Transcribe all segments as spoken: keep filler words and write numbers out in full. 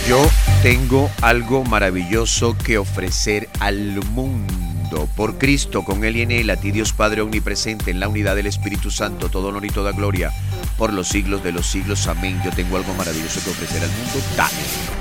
Yo tengo algo maravilloso que ofrecer al mundo. Por Cristo, con Él y en Él, a ti Dios Padre omnipresente, en la unidad del Espíritu Santo, todo honor y toda gloria, por los siglos de los siglos. Amén. Yo tengo algo maravilloso que ofrecer al mundo. Dale.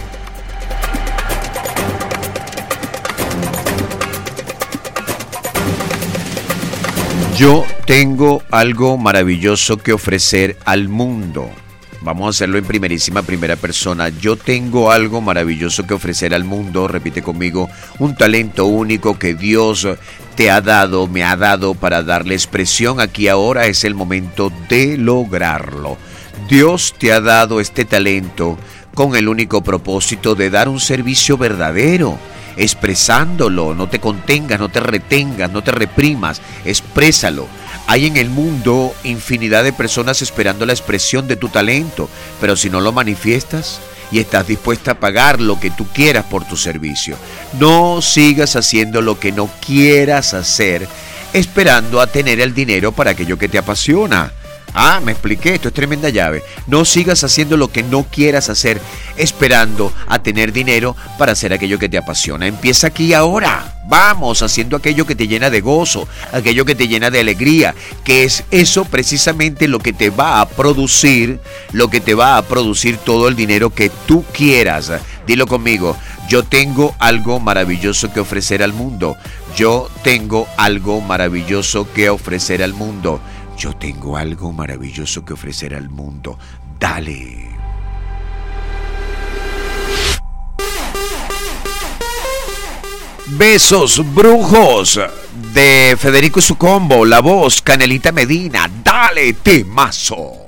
Yo tengo algo maravilloso que ofrecer al mundo. Vamos a hacerlo en primerísima primera persona. Yo tengo algo maravilloso que ofrecer al mundo. Repite conmigo. Un talento único que Dios te ha dado, me ha dado para darle expresión. Aquí ahora es el momento de lograrlo. Dios te ha dado este talento con el único propósito de dar un servicio verdadero, expresándolo. No te contengas, no te retengas, no te reprimas, exprésalo. Hay en el mundo infinidad de personas esperando la expresión de tu talento, pero si no lo manifiestas y estás dispuesta a pagar lo que tú quieras por tu servicio, no sigas haciendo lo que no quieras hacer, esperando a tener el dinero para aquello que te apasiona. Ah, me expliqué, esto es tremenda llave. No sigas haciendo lo que no quieras hacer, esperando a tener dinero para hacer aquello que te apasiona. Empieza aquí ahora. Vamos, haciendo aquello que te llena de gozo, aquello que te llena de alegría, que es eso precisamente lo que te va a producir, lo que te va a producir todo el dinero que tú quieras. Dilo conmigo. Yo tengo algo maravilloso que ofrecer al mundo. Yo tengo algo maravilloso que ofrecer al mundo. Yo tengo algo maravilloso que ofrecer al mundo. Dale. Besos brujos de Federico y su combo. La voz, Canelita Medina. Dale, temazo.